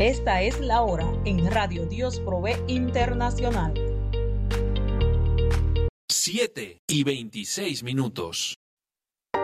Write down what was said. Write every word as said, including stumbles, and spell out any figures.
Esta es la hora en Radio Dios Provee Internacional. siete y veintiséis minutos.